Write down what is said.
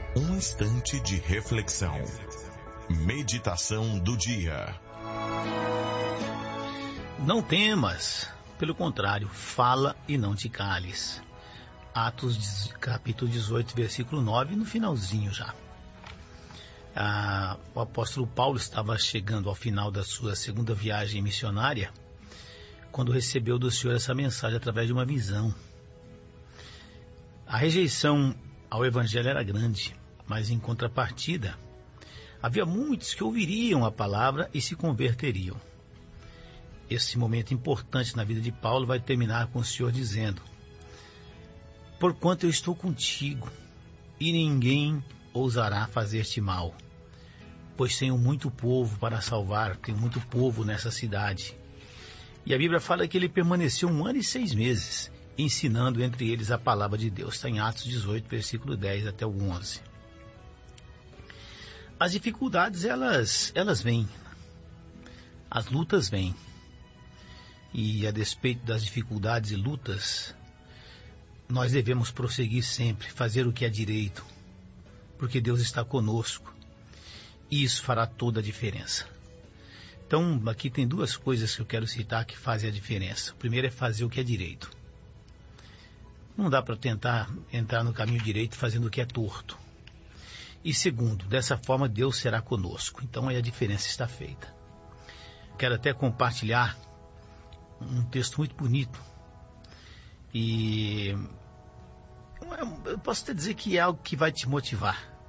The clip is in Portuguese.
Um instante de reflexão. Meditação do dia. Não temas, pelo contrário, fala e não te cales. Atos capítulo 18, versículo 9, no finalzinho já. O apóstolo Paulo estava chegando ao final da sua segunda viagem missionária, quando recebeu do Senhor essa mensagem através de uma visão. A rejeição ao evangelho era grande, mas em contrapartida, havia muitos que ouviriam a palavra e se converteriam. Esse momento importante na vida de Paulo vai terminar com o Senhor dizendo: porquanto eu estou contigo, e ninguém ousará fazer-te mal, pois tenho muito povo para salvar, tenho muito povo nessa cidade. E a Bíblia fala que ele permaneceu 1 ano e 6 meses, ensinando entre eles a palavra de Deus. Está em Atos 18, versículo 10 até o 11. As dificuldades, elas vêm, as lutas vêm. E a despeito das dificuldades e lutas, nós devemos prosseguir sempre, fazer o que é direito, porque Deus está conosco, e isso fará toda a diferença. Então, aqui tem duas coisas que eu quero citar que fazem a diferença. O primeiro é fazer o que é direito. Não dá para tentar entrar no caminho direito fazendo o que é torto. E segundo, dessa forma Deus será conosco. Então aí a diferença está feita. Quero até compartilhar um texto muito bonito. E eu posso até dizer que é algo que vai te motivar.